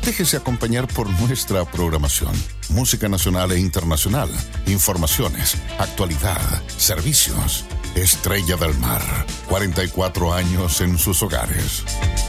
Déjese acompañar por nuestra programación. Música nacional e internacional, informaciones, actualidad, servicios. Estrella del Mar, 44 años en sus hogares.